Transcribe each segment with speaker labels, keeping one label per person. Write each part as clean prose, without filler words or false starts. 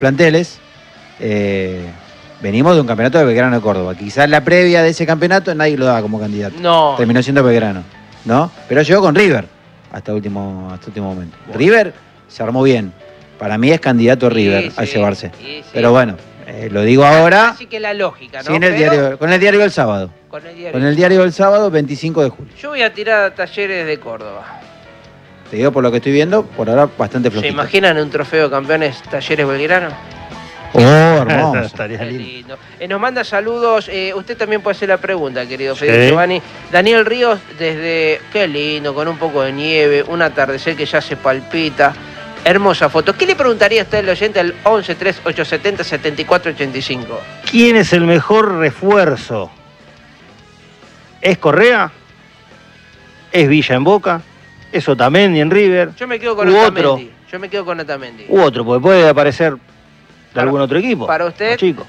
Speaker 1: planteles. Venimos de un campeonato de Belgrano de Córdoba. Quizás la previa de ese campeonato nadie lo daba como candidato.
Speaker 2: No.
Speaker 1: Terminó siendo Belgrano, ¿no? Pero llegó con River hasta último momento. Bueno. River se armó bien. Para mí es candidato River a llevarse.
Speaker 2: Sí.
Speaker 1: Pero bueno, lo digo ahora.
Speaker 2: Así que la lógica, ¿no?
Speaker 1: Sí, con el diario del sábado. Con el diario del sábado, 25 de julio.
Speaker 2: Yo voy a tirar a Talleres de Córdoba.
Speaker 1: Te digo por lo que estoy viendo, por ahora bastante flojito.
Speaker 2: ¿Se imaginan un trofeo de campeones Talleres Belgrano?
Speaker 1: Oh, hermoso.
Speaker 3: Estaría lindo.
Speaker 2: Nos manda saludos. Usted también puede hacer la pregunta, querido Federico Giovanni. Daniel Ríos, desde... Qué lindo, con un poco de nieve, un atardecer que ya se palpita. Hermosa foto. ¿Qué le preguntaría a usted al oyente al 11 3 870 74 85?
Speaker 3: ¿Quién es el mejor refuerzo? ¿Es Correa? ¿Es Villa en Boca? ¿Es Otamendi en River?
Speaker 2: Yo me quedo con Otamendi. Yo me quedo con Otamendi.
Speaker 3: U otro, porque puede aparecer de algún otro equipo.
Speaker 2: ¿Para usted?
Speaker 3: Chico.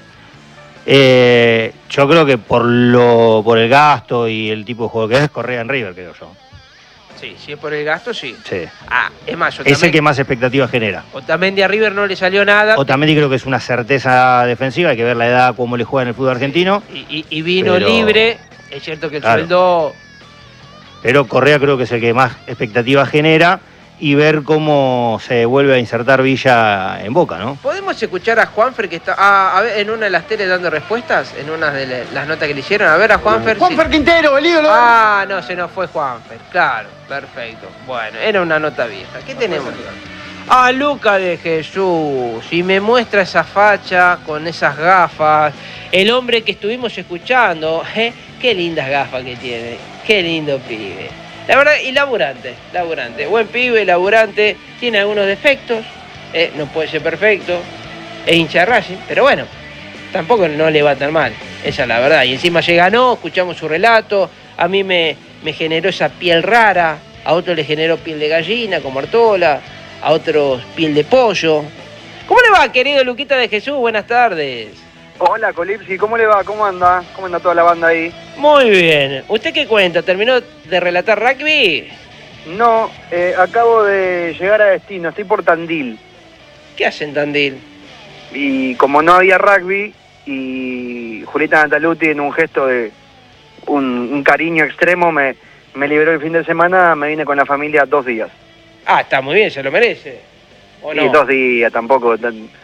Speaker 3: Yo creo que por el gasto y el tipo de juego que es Correa en River, creo yo.
Speaker 2: Sí, si es por el gasto, sí.
Speaker 3: Sí.
Speaker 2: Es más, Otamendi,
Speaker 3: es el que más expectativas genera.
Speaker 2: Otamendi a River no le salió nada.
Speaker 3: Otamendi creo que es una certeza defensiva, hay que ver la edad, cómo le juega en el fútbol argentino.
Speaker 2: Y vino libre, es cierto que el sueldo...
Speaker 3: Pero Correa creo que es el que más expectativas genera y ver cómo se vuelve a insertar Villa en Boca, ¿no?
Speaker 2: ¿Podemos escuchar a Juanfer que está a ver, en una de las teles dando respuestas? En una de las notas que le hicieron. A ver a Juanfer.
Speaker 4: Juanfer Quintero, el ídolo.
Speaker 2: No, se nos fue Juanfer. Claro, perfecto. Bueno, era una nota vieja. ¿Qué tenemos? Luca de Jesús. Y me muestra esa facha con esas gafas. El hombre que estuvimos escuchando. Qué lindas gafas que tiene. Qué lindo pibe. La verdad, y laburante. Buen pibe, laburante. Tiene algunos defectos. No puede ser perfecto. Es hincha de Racing, pero bueno, tampoco no le va tan mal. Esa es la verdad. Y encima ganó, escuchamos su relato. A mí me generó esa piel rara. A otro le generó piel de gallina, como Artola. A otros piel de pollo. ¿Cómo le va, querido Luquita de Jesús? Buenas tardes.
Speaker 5: Hola, Colipsi, ¿cómo le va? ¿Cómo anda? ¿Cómo anda toda la banda ahí?
Speaker 2: Muy bien. ¿Usted qué cuenta? ¿Terminó de relatar rugby?
Speaker 5: No, acabo de llegar a destino, estoy por Tandil.
Speaker 2: ¿Qué hace en Tandil?
Speaker 5: Y como no había rugby, y Julieta Nataluti en un gesto de un cariño extremo me liberó el fin de semana, me vine con la familia 2 días.
Speaker 2: Está muy bien, se lo merece. ¿O no?
Speaker 5: Y 2 días tampoco.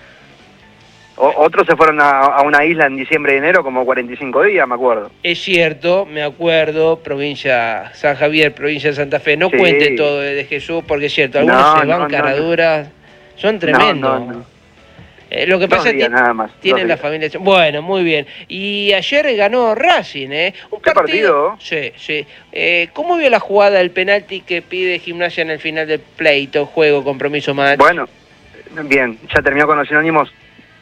Speaker 5: Otros se fueron a una isla en diciembre y enero como 45 días, me acuerdo.
Speaker 2: Es cierto, me acuerdo, provincia San Javier, provincia de Santa Fe. No cuente todo de Jesús, porque es cierto, algunos se van caraduras, son tremendos. Lo que pasa es que tienen la familia... Bueno, muy bien. Y ayer ganó Racing, ¿eh?
Speaker 5: ¿Qué partido?
Speaker 2: Sí. ¿Cómo vio la jugada, el penalti que pide Gimnasia en el final del pleito, juego, compromiso match?
Speaker 5: Bueno, bien, ya terminó con los sinónimos.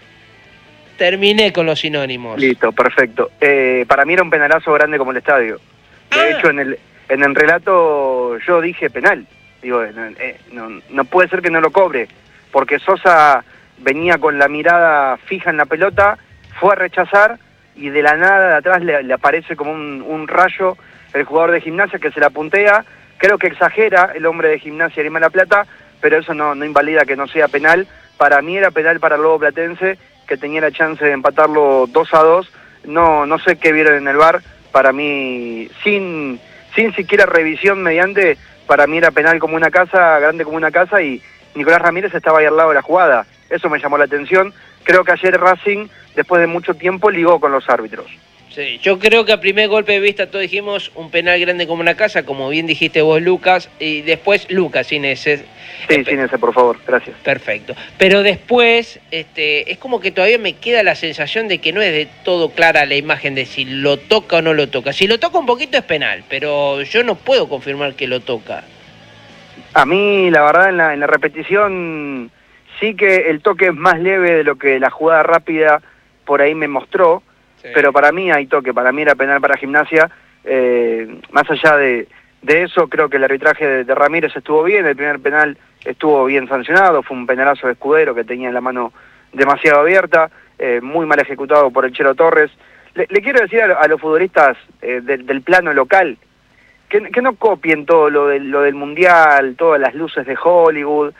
Speaker 2: Terminé con los sinónimos.
Speaker 5: Listo, perfecto. Para mí era un penalazo grande como el estadio. De hecho, en el relato yo dije penal. Digo, no puede ser que no lo cobre, porque Sosa venía con la mirada fija en la pelota, fue a rechazar y de la nada de atrás le aparece como un rayo el jugador de Gimnasia que se la puntea. Creo que exagera el hombre de Gimnasia Lima La Plata, pero eso no invalida que no sea penal. Para mí era penal para el Lobo Platense, que tenía la chance de empatarlo 2-2. No sé qué vieron en el VAR. Para mí, sin siquiera revisión mediante, para mí era penal como una casa, grande como una casa, y Nicolás Ramírez estaba ahí al lado de la jugada. Eso me llamó la atención. Creo que ayer Racing, después de mucho tiempo, ligó con los árbitros.
Speaker 2: Sí, yo creo que a primer golpe de vista todos dijimos un penal grande como una casa, como bien dijiste vos, Lucas, y después Lucas, sin ese.
Speaker 5: Sí, sin ese, por favor, gracias.
Speaker 2: Perfecto. Pero después, es como que todavía me queda la sensación de que no es de todo clara la imagen de si lo toca o no lo toca. Si lo toca un poquito es penal, pero yo no puedo confirmar que lo toca.
Speaker 5: A mí, la verdad, en la repetición, sí que el toque es más leve de lo que la jugada rápida por ahí me mostró. Sí. Pero para mí hay toque, para mí era penal para Gimnasia. Más allá de eso, creo que el arbitraje de Ramírez estuvo bien, el primer penal estuvo bien sancionado, fue un penalazo de Escudero que tenía la mano demasiado abierta, muy mal ejecutado por el Chelo Torres. Le quiero decir a los futbolistas del plano local que no copien todo lo del Mundial, todas las luces de Hollywood.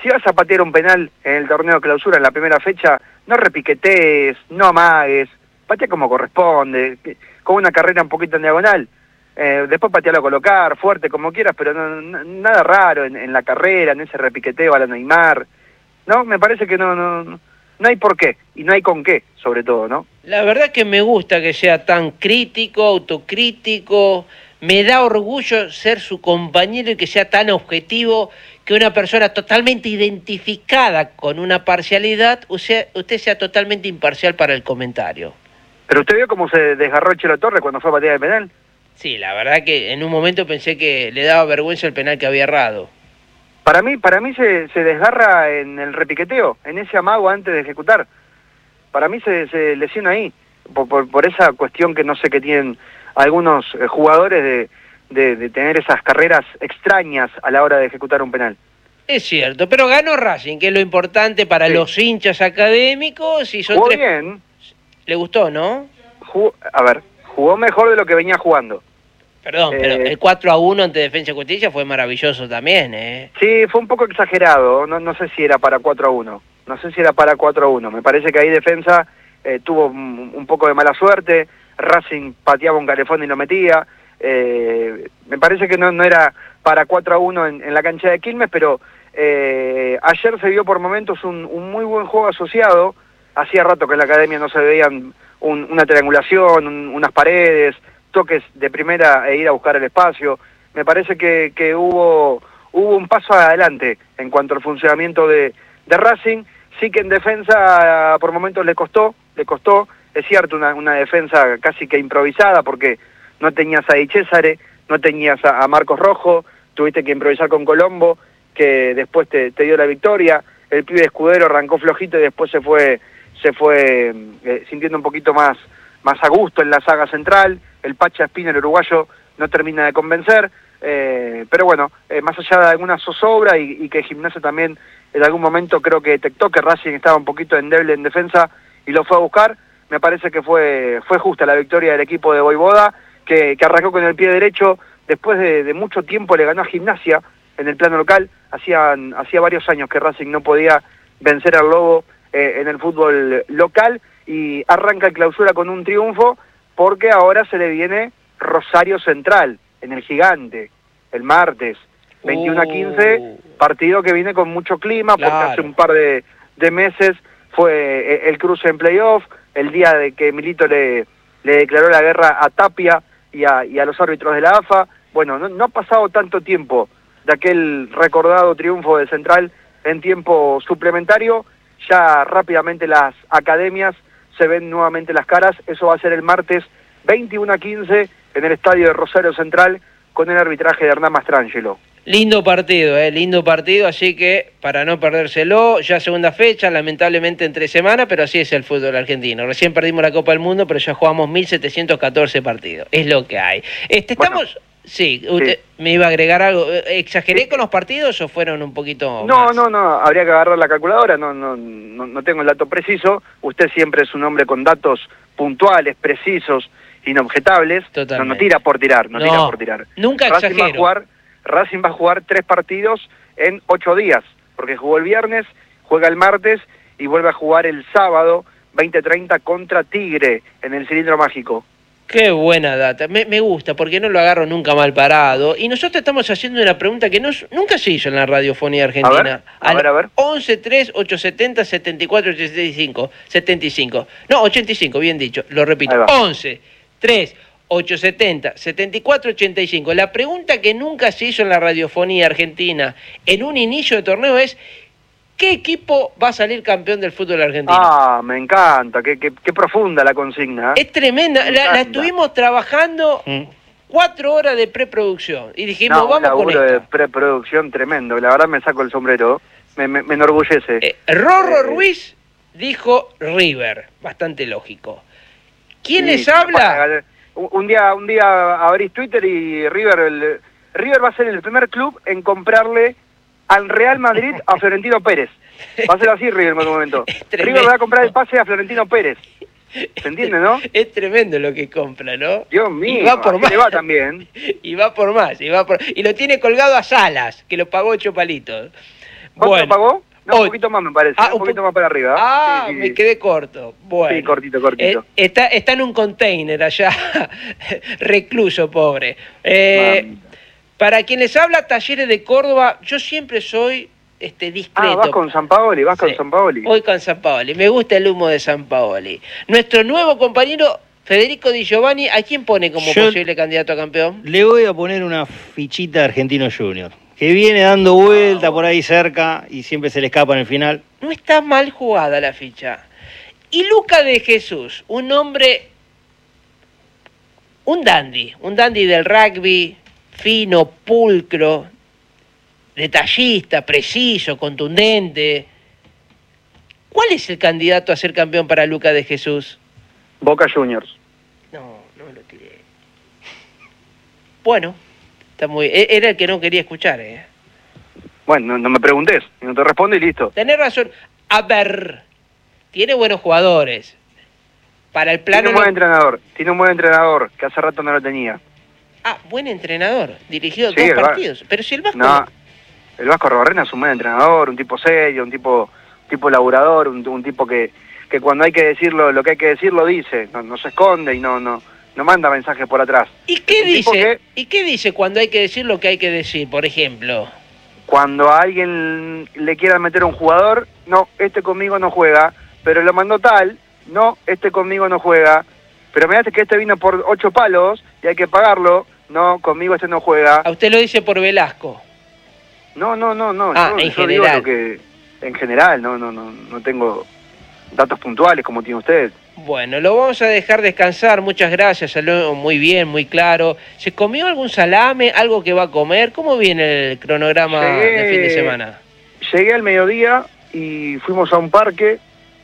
Speaker 5: si vas a patear un penal en el torneo de clausura en la primera fecha, no repiquetees, no amagues, patea como corresponde, con una carrera un poquito en diagonal. Después patealo a colocar, fuerte, como quieras, pero nada raro en la carrera, en ese repiqueteo a la Neymar. No, me parece que no hay por qué, y no hay con qué, sobre todo, ¿no?
Speaker 2: La verdad que me gusta que sea tan crítico, autocrítico, me da orgullo ser su compañero y que sea tan objetivo, que una persona totalmente identificada con una parcialidad, usted sea totalmente imparcial para el comentario.
Speaker 5: Pero usted vio cómo se desgarró Chelo Torres cuando fue a patear el penal.
Speaker 2: Sí, la verdad que en un momento pensé que le daba vergüenza el penal que había errado.
Speaker 5: Para mí se desgarra en el repiqueteo, en ese amago antes de ejecutar. Para mí se lesiona ahí, por esa cuestión que no sé que tienen algunos jugadores de tener esas carreras extrañas a la hora de ejecutar un penal.
Speaker 2: Es cierto, pero ganó Racing, que es lo importante para los hinchas académicos. Y son
Speaker 5: jugó bien.
Speaker 2: ¿Le gustó, no?
Speaker 5: Jugó mejor de lo que venía jugando.
Speaker 2: Perdón, pero el 4-1 ante Defensa y Justicia fue maravilloso también, ¿eh?
Speaker 5: Sí, fue un poco exagerado, no sé si era para 4-1. No sé si era para 4-1. Me parece que ahí Defensa tuvo un poco de mala suerte. Racing pateaba un calefón y lo metía. Me parece que no era para 4-1 en la cancha de Quilmes, pero ayer se vio por momentos un muy buen juego asociado. Hacía rato que en la academia no se veían una triangulación, unas paredes, toques de primera e ir a buscar el espacio. Me parece que hubo un paso adelante en cuanto al funcionamiento de Racing. Sí que en defensa por momentos le costó, es cierto, una defensa casi que improvisada, porque no tenías a Di Césare, no tenías a Marcos Rojo, tuviste que improvisar con Colombo, que después te dio la victoria. El pibe Escudero arrancó flojito y después se fue sintiendo un poquito más a gusto en la saga central. El Pacha Espina, el uruguayo, no termina de convencer, pero bueno, más allá de alguna zozobra y que Gimnasia también en algún momento creo que detectó que Racing estaba un poquito endeble en defensa y lo fue a buscar, me parece que fue justa la victoria del equipo de Voivoda, que arrancó con el pie derecho, después de mucho tiempo le ganó a Gimnasia en el plano local. Hacía varios años que Racing no podía vencer al Lobo en el fútbol local, y arranca el clausura con un triunfo, porque ahora se le viene Rosario Central en el Gigante el martes 21-15, partido que viene con mucho clima, porque hace un par de meses fue el cruce en playoff, el día de que Milito le declaró la guerra a Tapia y a los árbitros de la AFA. Bueno, no ha pasado tanto tiempo de aquel recordado triunfo de Central en tiempo suplementario. Ya rápidamente las academias se ven nuevamente las caras. Eso va a ser el martes 21-15 en el estadio de Rosario Central, con el arbitraje de Hernán Mastrangelo.
Speaker 2: Lindo partido, así que para no perdérselo, ya segunda fecha, lamentablemente entre semana, pero así es el fútbol argentino. Recién perdimos la Copa del Mundo, pero ya jugamos 1714 partidos, es lo que hay. Estamos... Bueno. Sí, usted me iba a agregar algo. ¿Exageré con los partidos o fueron un poquito más? No,
Speaker 5: habría que agarrar la calculadora, no tengo el dato preciso. Usted siempre es un hombre con datos puntuales, precisos, inobjetables.
Speaker 2: Totalmente.
Speaker 5: No tira por tirar, tira por tirar.
Speaker 2: Nunca exagero.
Speaker 5: Racing va a jugar 3 partidos en 8 días, porque jugó el viernes, juega el martes y vuelve a jugar el sábado 20:30 contra Tigre en el Cilindro Mágico.
Speaker 2: Qué buena data, me gusta, porque no lo agarro nunca mal parado. Y nosotros estamos haciendo una pregunta que nunca se hizo en la radiofonía argentina.
Speaker 5: A ver.
Speaker 2: 11-3-870-74-85. No, 85, bien dicho, lo repito. 11-3-870-74-85. La pregunta que nunca se hizo en la radiofonía argentina en un inicio de torneo es: ¿qué equipo va a salir campeón del fútbol argentino?
Speaker 5: Me encanta, qué profunda la consigna.
Speaker 2: Es tremenda, la estuvimos trabajando 4 horas de preproducción y dijimos, vamos con esto. Un laburo
Speaker 5: de preproducción tremendo, la verdad me saco el sombrero, me enorgullece.
Speaker 2: Rorro Ruiz dijo River, bastante lógico. ¿Quién les habla?
Speaker 5: Un día abrís Twitter y River va a ser el primer club en comprarle al Real Madrid a Florentino Pérez. Va a ser así River en algún momento. River va a comprar el pase a Florentino Pérez. ¿Se entiende, no?
Speaker 2: Es tremendo lo que compra, ¿no?
Speaker 5: Dios mío,
Speaker 2: y va por más.
Speaker 5: Le va también.
Speaker 2: Y va por más. Y lo tiene colgado a Salas, que lo pagó 8 palitos.
Speaker 5: ¿Cuánto
Speaker 2: Bueno.
Speaker 5: pagó? No,
Speaker 2: Hoy.
Speaker 5: un poquito más me parece,
Speaker 2: Ah,
Speaker 5: un poquito más para arriba.
Speaker 2: Ah,
Speaker 5: Sí, sí,
Speaker 2: me
Speaker 5: sí.
Speaker 2: quedé corto. Bueno.
Speaker 5: Sí, cortito.
Speaker 2: Está en un container allá, recluso, pobre.
Speaker 5: Mamita.
Speaker 2: Para quien les habla, Talleres de Córdoba, yo siempre soy discreto.
Speaker 5: Ah, vas con San Paoli,
Speaker 2: Sí.
Speaker 5: con San Paoli.
Speaker 2: Hoy con San Paoli. Me gusta el humo de San Paoli. Nuestro nuevo compañero, Federico Di Giovanni, ¿a quién pone como
Speaker 3: Yo-
Speaker 2: posible candidato a campeón?
Speaker 3: Le voy a poner una fichita a Argentino Junior, que viene dando vuelta por ahí cerca y siempre se le escapa en el final.
Speaker 2: No está mal jugada la ficha. Y Luca de Jesús, un hombre, un dandy del rugby, fino, pulcro, detallista, preciso, contundente. ¿Cuál es el candidato a ser campeón para Luca de Jesús?
Speaker 5: Boca Juniors.
Speaker 2: No me lo tiré. Bueno, está era el que no quería escuchar,
Speaker 5: Bueno, no me preguntes, no te respondo y listo.
Speaker 2: Tenés razón. A ver, tiene buenos jugadores. Para el plano...
Speaker 5: Tiene un buen entrenador, que hace rato no lo tenía.
Speaker 2: Ah, buen entrenador. Dirigió
Speaker 5: Sí,
Speaker 2: dos
Speaker 5: el
Speaker 2: partidos. Pero si el Vasco...
Speaker 5: No, el Vasco Robarrena es un buen entrenador, un tipo serio, un tipo laburador, un tipo que cuando hay que decirlo, lo que hay que decir lo dice, no se esconde y no manda mensajes por atrás.
Speaker 2: ¿Y qué
Speaker 5: Un tipo
Speaker 2: dice?
Speaker 5: que-
Speaker 2: ¿Y qué dice cuando hay que decir lo que hay que decir, por ejemplo?
Speaker 5: Cuando a alguien le quieran meter a un jugador, no, este conmigo no juega, pero lo mandó tal, no, este conmigo no juega, pero me hace que este vino por 8 palos y hay que pagarlo, no, conmigo este no juega.
Speaker 2: A usted lo dice por Velasco.
Speaker 5: No,
Speaker 2: Ah, en
Speaker 5: yo digo
Speaker 2: general.
Speaker 5: lo que en general, no tengo datos puntuales como tiene usted.
Speaker 2: Bueno, lo vamos a dejar descansar. Muchas gracias. Habló muy bien, muy claro. ¿Se comió algún salame? ¿Algo que va a comer? ¿Cómo viene el cronograma de fin de semana?
Speaker 5: Llegué al mediodía y fuimos a un parque,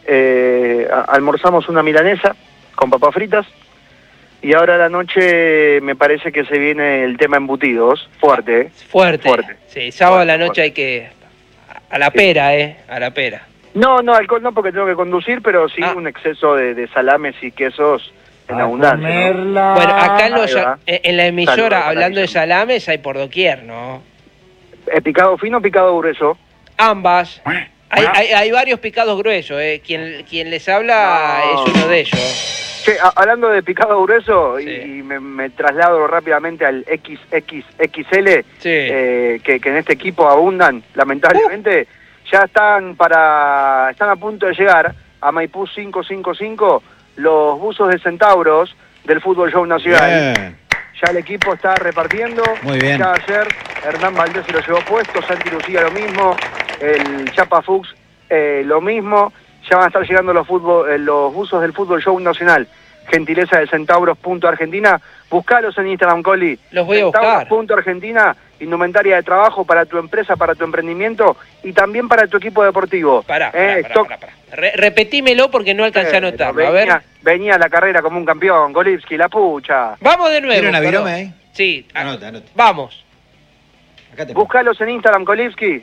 Speaker 5: almorzamos una milanesa con papas fritas y ahora a la noche me parece que se viene el tema embutidos, fuerte, ¿eh?
Speaker 2: Fuerte.
Speaker 5: Fuerte.
Speaker 2: Sí, sábado a la
Speaker 5: Fuerte,
Speaker 2: noche hay que... A la pera, a la pera.
Speaker 5: No, alcohol no porque tengo que conducir, pero sí
Speaker 2: Ah.
Speaker 5: un exceso de salames y quesos en abundancia, ¿no?
Speaker 2: Bueno, acá
Speaker 5: Ahí va.
Speaker 2: en la emisora,
Speaker 5: Saludos,
Speaker 2: hablando de
Speaker 5: Guillermo.
Speaker 2: salames, hay por doquier, ¿no?
Speaker 5: ¿Picado fino o picado grueso?
Speaker 2: Ambas. Hay varios picados gruesos, Quien les habla
Speaker 5: No.
Speaker 2: es uno de ellos.
Speaker 5: Che, hablando de picado grueso,
Speaker 2: Sí.
Speaker 5: y me traslado rápidamente al XXXL,
Speaker 2: Sí.
Speaker 5: que en este equipo abundan, lamentablemente, ya están a punto de llegar a Maipú 555 los buzos de Centauros del Fútbol Show Nacional.
Speaker 1: Bien.
Speaker 5: Ya el equipo está repartiendo.
Speaker 1: Muy bien.
Speaker 5: Ya ayer Hernán Valdés se lo llevó puesto, Santi Lucía lo mismo, el Chapa Fuchs lo mismo. Ya van a estar llegando los buzos del Fútbol Show Nacional. Gentileza de Centauros.Argentina. Buscalos en Instagram, Coli.
Speaker 2: Los voy a buscar.
Speaker 5: Centauros.Argentina, indumentaria de trabajo para tu empresa, para tu emprendimiento y también para tu equipo deportivo.
Speaker 2: Pará.
Speaker 5: Stock-
Speaker 2: Repetímelo porque no alcancé a anotarlo. A ver.
Speaker 5: Venía a la carrera como un campeón, Golivsky, la pucha.
Speaker 2: Vamos de nuevo.
Speaker 1: ¿Tiene una
Speaker 2: perdón.
Speaker 1: virome ahí?
Speaker 2: Sí.
Speaker 1: Anota.
Speaker 2: Vamos.
Speaker 1: Acá te
Speaker 5: Búscalos en Instagram, Kolivsky,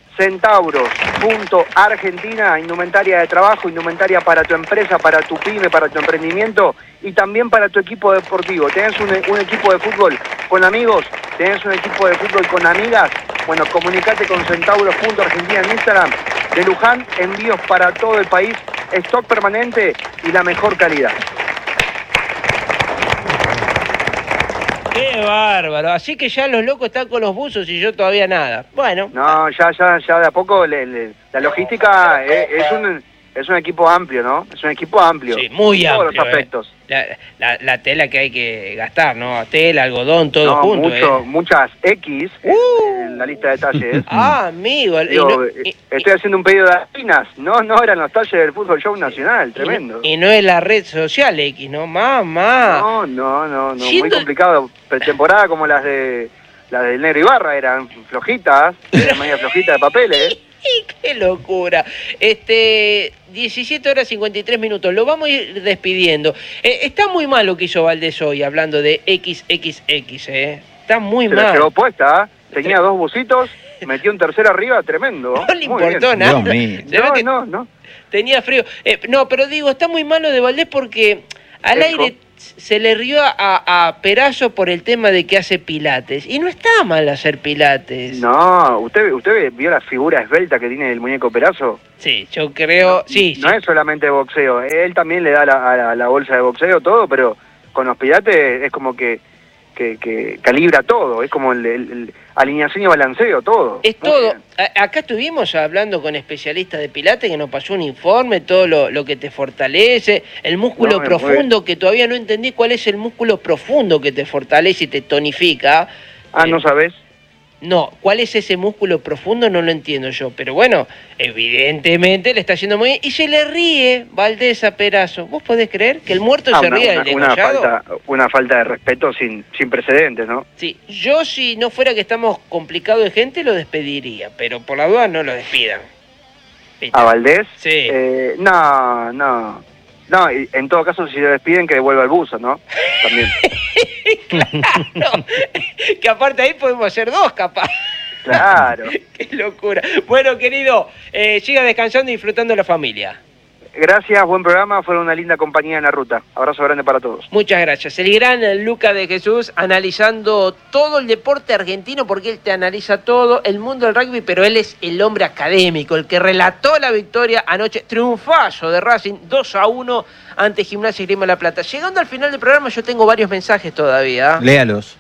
Speaker 5: Centauros.Argentina, indumentaria de trabajo, indumentaria para tu empresa, para tu pyme, para tu emprendimiento y también para tu equipo deportivo. ¿Tenés un equipo de fútbol con amigos? ¿Tenés un equipo de fútbol con amigas? Bueno, comunicate con Centauros.Argentina en Instagram. De Luján, envíos para todo el país, stock permanente y la mejor calidad.
Speaker 2: Qué bárbaro. Así que ya los locos están con los buzos y yo todavía nada. Bueno.
Speaker 5: No, ya de a poco la logística es un equipo amplio, ¿no? Es un equipo amplio.
Speaker 2: Sí, muy
Speaker 5: en todos
Speaker 2: amplio,
Speaker 5: los aspectos.
Speaker 2: La tela que hay que gastar, ¿no? Tela, algodón, todo
Speaker 5: No,
Speaker 2: junto.
Speaker 5: muchas X en la lista de talles.
Speaker 2: Ah, amigo.
Speaker 5: Digo, estoy haciendo un pedido de harina. No eran los talles del Fútbol Show Nacional, tremendo.
Speaker 2: Y no es la red social X, ¿no? Mamá.
Speaker 5: No, muy
Speaker 2: Siendo-
Speaker 5: complicado. Pretemporada como las del Negro Ibarra eran flojitas, eran media flojitas de papeles.
Speaker 2: ¡Qué locura! 17 horas 53 minutos. Lo vamos a ir despidiendo. Está muy mal lo que hizo Valdés hoy, hablando de XXX, Está muy
Speaker 5: Se la
Speaker 2: mal.
Speaker 5: llevó puesta, tenía 2 bucitos, metió un tercero arriba, tremendo.
Speaker 2: No le
Speaker 5: Muy
Speaker 2: importó
Speaker 5: bien.
Speaker 2: nada.
Speaker 1: Dios mío.
Speaker 2: Se ve que
Speaker 5: No.
Speaker 2: tenía frío. No, pero digo, está muy malo de Valdés porque Al aire se le rió a Perazo por el tema de que hace pilates. Y no está mal hacer pilates.
Speaker 5: No, ¿usted vio la figura esbelta que tiene el muñeco Perazo?
Speaker 2: Sí, yo creo...
Speaker 5: No es solamente boxeo. Él también le da la bolsa de boxeo, todo, pero con los pilates es como que calibra todo. Es como el alineación y balanceo, todo.
Speaker 2: Es todo. Acá estuvimos hablando con especialistas de pilates que nos pasó un informe, todo lo que te fortalece, el músculo profundo, que todavía no entendí cuál es el músculo profundo que te fortalece y te tonifica.
Speaker 5: ¿No sabés?
Speaker 2: No, ¿cuál es ese músculo profundo? No lo entiendo yo. Pero bueno, evidentemente le está yendo muy bien. Y se le ríe Valdés a Perazo. ¿Vos podés creer que el muerto se ríe del degollado?
Speaker 5: Una falta de respeto sin precedentes, ¿no?
Speaker 2: Sí, yo si no fuera que estamos complicados de gente, lo despediría. Pero por la duda no lo despidan. ¿Viste?
Speaker 5: ¿A Valdés?
Speaker 2: Sí.
Speaker 5: No, y en todo caso, si lo despiden, que devuelva el buzo, ¿no? También.
Speaker 2: Claro, que aparte ahí podemos hacer dos, capaz.
Speaker 5: Claro.
Speaker 2: Qué locura. Bueno, querido, siga descansando y disfrutando de la familia.
Speaker 5: Gracias, buen programa, fueron una linda compañía en la ruta. Abrazo grande para todos.
Speaker 2: Muchas gracias. El gran Luca de Jesús analizando todo el deporte argentino, porque él te analiza todo, el mundo del rugby, pero él es el hombre académico, el que relató la victoria anoche, triunfazo de Racing 2-1 ante Gimnasia y Grima de la Plata. Llegando al final del programa yo tengo varios mensajes todavía.
Speaker 1: Léalos.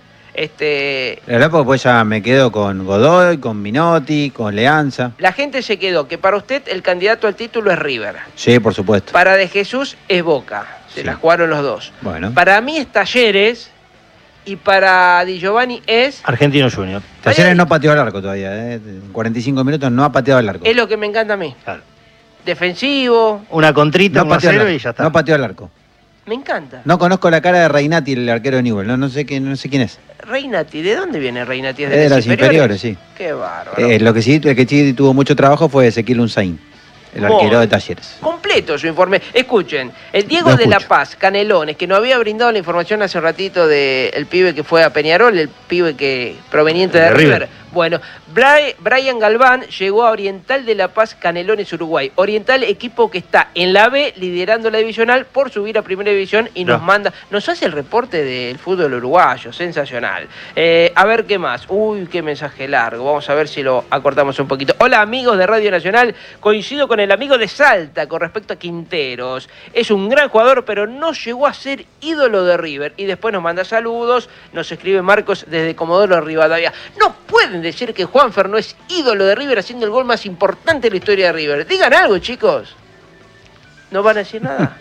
Speaker 2: La
Speaker 1: porque pues ya me quedo con Godoy, con Minotti, con Leanza.
Speaker 2: La gente se quedó que para usted el candidato al título es River.
Speaker 1: Sí, por supuesto.
Speaker 2: Para De Jesús es Boca. Se la jugaron los dos.
Speaker 1: Bueno.
Speaker 2: Para mí es Talleres y para Di Giovanni es...
Speaker 3: Argentino Junior.
Speaker 1: Talleres no pateó al arco todavía. En 45 minutos no ha pateado al arco.
Speaker 2: Es lo que me encanta a mí.
Speaker 3: Claro.
Speaker 2: Defensivo.
Speaker 3: Una contrita, 1-0 y ya está.
Speaker 1: No pateó al arco.
Speaker 2: Me encanta.
Speaker 1: No conozco la cara de Reinati, el arquero de Newell. No sé quién es.
Speaker 2: Reinati, ¿de dónde viene Reinati?
Speaker 1: ¿Es de las inferiores? Sí.
Speaker 2: Qué bárbaro.
Speaker 1: El que sí tuvo mucho trabajo fue Ezequiel Unzaín, el arquero de Talleres.
Speaker 2: Completo su informe. Escuchen, el Diego de La Paz, Canelones, que nos había brindado la información hace un ratito del pibe que fue a Peñarol, el pibe que proveniente de River. Bueno, Brian Galván llegó a Oriental de La Paz, Canelones, Uruguay. Oriental, equipo que está en la B, liderando la divisional por subir a Primera División y nos hace el reporte del fútbol uruguayo, sensacional. A ver qué más. Uy, qué mensaje largo. Vamos a ver si lo acortamos un poquito. Hola, amigos de Radio Nacional. Coincido con el amigo de Salta con respecto a Quinteros. Es un gran jugador, pero no llegó a ser ídolo de River. Y después nos manda saludos. Nos escribe Marcos desde Comodoro Rivadavia. No pueden decir que Juanfer no es ídolo de River haciendo el gol más importante de la historia de River. Digan algo, chicos. ¿No van a decir nada?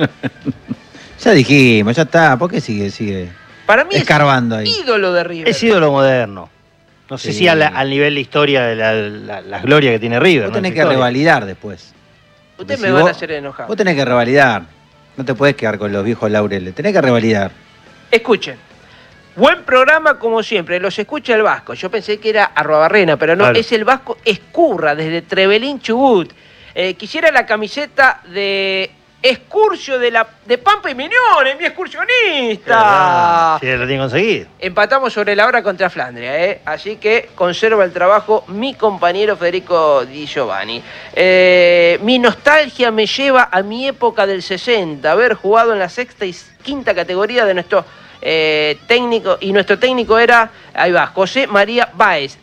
Speaker 1: Ya dijimos, ya está. ¿Por qué sigue
Speaker 2: para mí
Speaker 1: escarbando ahí?
Speaker 2: Ídolo de River.
Speaker 3: Es ídolo moderno. No sé si al nivel de historia de las glorias que tiene River.
Speaker 1: Vos tenés que revalidar después.
Speaker 2: Ustedes me van a hacer enojar.
Speaker 1: Vos tenés que revalidar. No te podés quedar con los viejos laureles. Tenés que revalidar.
Speaker 2: Escuchen. Buen programa como siempre, los escucha el Vasco. Yo pensé que era Arrobarrena, pero no, claro. Es el Vasco Escurra, desde Trevelín, Chubut. Quisiera la camiseta de Escurcio de Pampa y Miñones, mi excursionista.
Speaker 3: Sí, lo tiene conseguido.
Speaker 2: Empatamos sobre la hora contra Flandria, así que conserva el trabajo mi compañero Federico Di Giovanni. Mi nostalgia me lleva a mi época del 60, haber jugado en la sexta y quinta categoría de nuestro técnico, y nuestro técnico era, ahí va, José María Báez,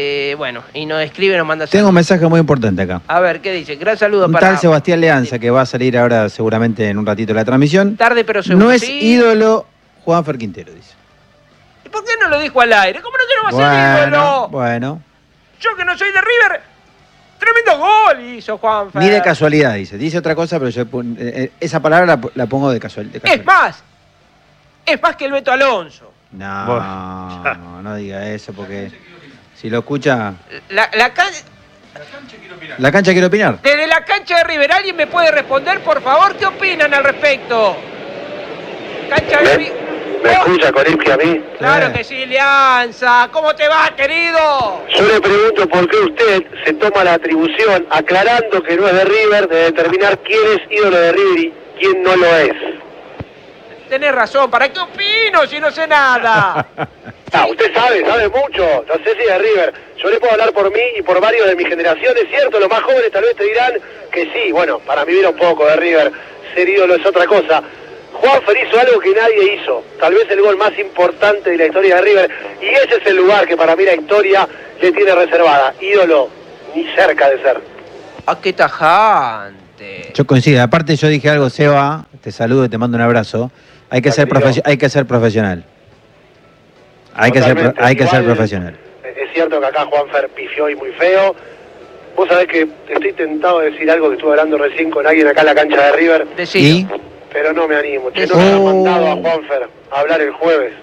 Speaker 2: y nos escribe, nos manda saludos.
Speaker 1: Tengo un mensaje muy importante acá.
Speaker 2: A ver, ¿qué dice? Gran saludo
Speaker 1: un
Speaker 2: para...
Speaker 1: tal Sebastián Leanza, que va a salir ahora seguramente en un ratito la transmisión.
Speaker 2: Tarde pero seguro.
Speaker 1: No es ídolo Juanfer Quintero, dice.
Speaker 2: ¿Y por qué no lo dijo al aire? ¿Cómo no que no va a ser ídolo?
Speaker 1: Bueno.
Speaker 2: Yo que no soy de River... Tremendo gol hizo Juanfer.
Speaker 1: Ni de casualidad, dice. Dice otra cosa, pero yo esa palabra la pongo de casualidad.
Speaker 2: Es más que el Beto Alonso.
Speaker 1: No diga eso, porque si lo escucha...
Speaker 2: La cancha
Speaker 4: quiero opinar.
Speaker 1: La cancha quiero opinar.
Speaker 2: Desde la cancha de River, ¿alguien me puede responder, por favor? ¿Qué opinan al respecto? Cancha de River...
Speaker 6: ¿Me escucha, Corinski, a mí?
Speaker 2: Claro que sí, Leanza. ¿Cómo te va, querido?
Speaker 6: Yo le pregunto por qué usted se toma la atribución, aclarando que no es de River, de determinar quién es ídolo de River y quién no lo es.
Speaker 2: Tenés razón, ¿para qué opino si no sé nada?
Speaker 6: Usted sabe mucho, no sé si es de River. Yo le puedo hablar por mí y por varios de mi generación, es cierto, los más jóvenes tal vez te dirán que sí. Bueno, para mí viene un poco de River, ser ídolo es otra cosa. Juanfer hizo algo que nadie hizo, tal vez el gol más importante de la historia de River, y ese es el lugar que para mí la historia le tiene reservada. Ídolo, ni cerca de ser.
Speaker 2: ¡Ah, qué tajante!
Speaker 1: Yo coincido. Aparte yo dije algo, Seba, te saludo y te mando un abrazo. Hay que ser profesional. Hay que ser profesional. Hay que ser profesional.
Speaker 6: Es cierto que acá Juanfer pifió y muy feo. Vos sabés que estoy tentado de decir algo que estuve hablando recién con alguien acá en la cancha de River.
Speaker 1: ¿Y?
Speaker 6: Pero no me animo. Che, no me han mandado a Juanfer a hablar el jueves.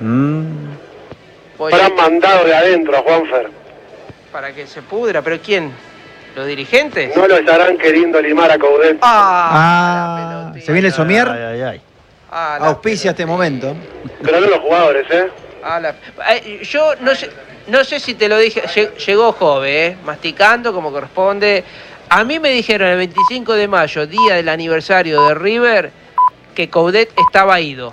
Speaker 6: Habrán mandado de adentro a Juanfer.
Speaker 2: Para que se pudra, ¿pero quién? ¿Los dirigentes?
Speaker 6: No lo estarán queriendo limar a Coudet.
Speaker 1: ¿Se viene el somier?
Speaker 3: Ay.
Speaker 1: Auspicia este momento.
Speaker 6: Pero no los jugadores, ¿eh?
Speaker 2: Yo no sé si te lo dije, llegó Jove, masticando como corresponde. A mí me dijeron el 25 de mayo, día del aniversario de River, que Coudet estaba ido.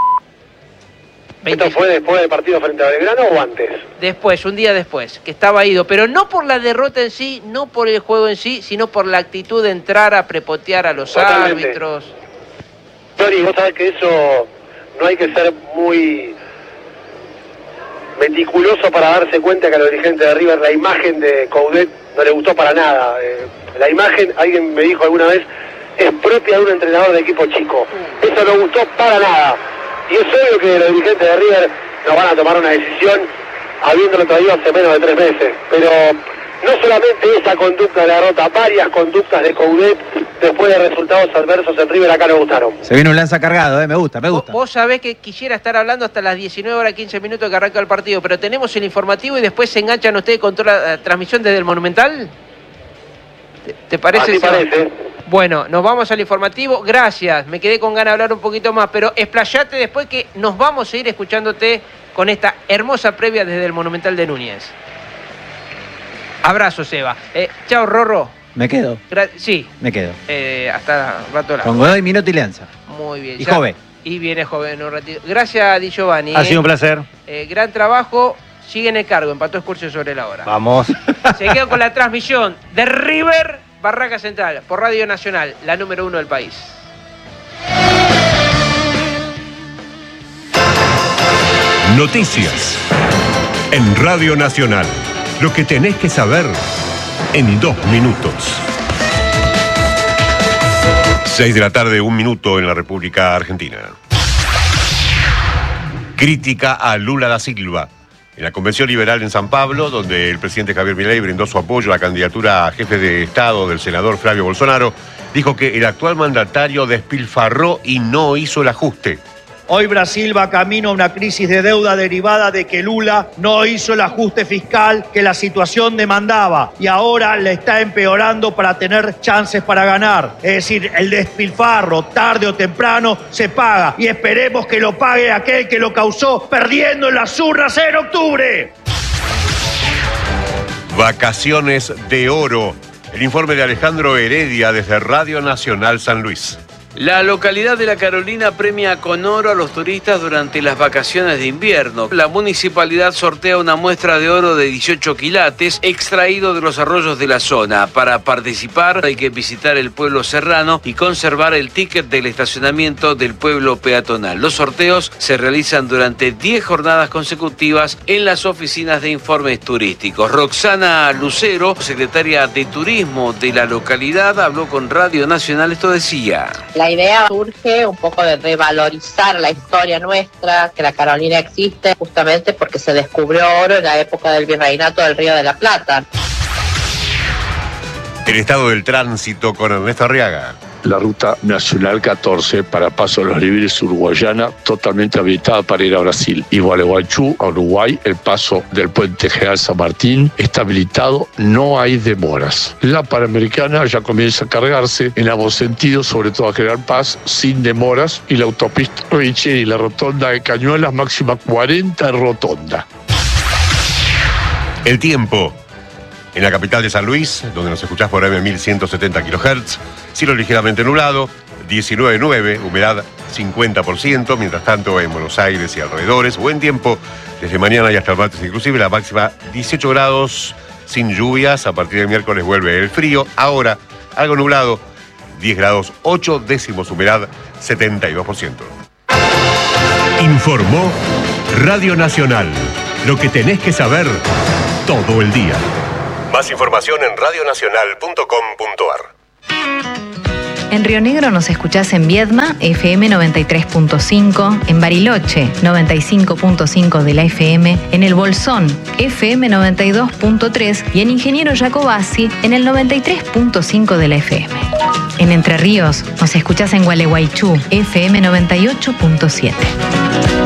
Speaker 6: ¿Esto fue después del partido frente a Belgrano o antes?
Speaker 2: Después, un día después, que estaba ido, pero no por la derrota en sí, no por el juego en sí, sino por la actitud de entrar a prepotear a los árbitros.
Speaker 6: Tony, vos sabés que eso no hay que ser muy meticuloso para darse cuenta que a los dirigentes de River la imagen de Coudet no le gustó para nada. La imagen, alguien me dijo alguna vez, es propia de un entrenador de equipo chico. Eso no gustó para nada. Y es obvio que los dirigentes de River no van a tomar una decisión habiéndolo traído hace menos de 3 meses. Pero no solamente esa conducta de la derrota, varias conductas de Coudet después de resultados adversos en River acá no gustaron.
Speaker 1: Se viene un lanza cargado, me gusta.
Speaker 2: Vos sabés que quisiera estar hablando hasta las 19:15 que arranca el partido, pero tenemos el informativo y después se enganchan ustedes con toda la transmisión desde el Monumental. ¿Te parece?
Speaker 6: Así parece.
Speaker 2: Bueno, nos vamos al informativo. Gracias, me quedé con ganas de hablar un poquito más, pero explayate después que nos vamos a ir escuchándote con esta hermosa previa desde el Monumental de Núñez. Abrazo, Seba. Chao, Rorro.
Speaker 1: ¿Me quedo?
Speaker 2: Sí.
Speaker 1: Me quedo.
Speaker 2: Hasta rato.
Speaker 1: Con Godoy, Minotti y Lanza.
Speaker 2: Muy bien.
Speaker 1: Y Jove.
Speaker 2: Y viene Jove en un ratito. Gracias, Di Giovanni.
Speaker 3: Ha sido un placer.
Speaker 2: Gran trabajo. Sigue en el cargo. Empató Excursio sobre la hora.
Speaker 3: Vamos.
Speaker 2: Se quedó con la transmisión de River Barraca Central por Radio Nacional, la número 1 del país.
Speaker 4: Noticias en Radio Nacional. Lo que tenés que saber en 2 minutos. 6 de la tarde, 1 minuto en la República Argentina. Crítica a Lula da Silva. En la Convención Liberal en San Pablo, donde el presidente Javier Milei brindó su apoyo a la candidatura a jefe de Estado del senador Flavio Bolsonaro, dijo que el actual mandatario despilfarró y no hizo el ajuste.
Speaker 7: Hoy Brasil va camino a una crisis de deuda derivada de que Lula no hizo el ajuste fiscal que la situación demandaba y ahora le está empeorando para tener chances para ganar. Es decir, el despilfarro tarde o temprano se paga y esperemos que lo pague aquel que lo causó perdiendo en las urnas en octubre.
Speaker 4: Vacaciones de oro. El informe de Alejandro Heredia desde Radio Nacional San Luis.
Speaker 8: La localidad de La Carolina premia con oro a los turistas durante las vacaciones de invierno. La municipalidad sortea una muestra de oro de 18 quilates extraído de los arroyos de la zona. Para participar hay que visitar el pueblo serrano y conservar el ticket del estacionamiento del pueblo peatonal. Los sorteos se realizan durante 10 jornadas consecutivas en las oficinas de informes turísticos. Roxana Lucero, secretaria de Turismo de la localidad, habló con Radio Nacional. Esto decía:
Speaker 9: La idea surge un poco de revalorizar la historia nuestra, que la Carolina existe justamente porque se descubrió oro en la época del virreinato del Río de la Plata.
Speaker 4: El estado del tránsito con Ernesto Arriaga.
Speaker 10: La ruta nacional 14 para Paso de los Libres uruguayana totalmente habilitada para ir a Brasil. Y Gualeguaychú, a Uruguay, el paso del puente General San Martín está habilitado, no hay demoras. La Panamericana ya comienza a cargarse en ambos sentidos, sobre todo a General Paz, sin demoras. Y la autopista Richeri y la rotonda de Cañuelas, máxima 40 en rotonda.
Speaker 4: El tiempo. En la capital de San Luis, donde nos escuchás por M1170 kHz, cielo ligeramente nublado, 19,9, humedad 50%, mientras tanto en Buenos Aires y alrededores, buen tiempo desde mañana y hasta el martes inclusive, la máxima 18 grados, sin lluvias, a partir del miércoles vuelve el frío, ahora algo nublado, 10 grados 8 décimos, humedad 72%.
Speaker 11: Informó Radio Nacional. Lo que tenés que saber todo el día.
Speaker 4: Más información en radionacional.com.ar.
Speaker 12: En Río Negro nos escuchás en Viedma, FM 93.5, en Bariloche, 95.5 de la FM, en El Bolsón, FM 92.3 y en Ingeniero Jacobasi, en el 93.5 de la FM. En Entre Ríos nos escuchás en Gualeguaychú, FM 98.7.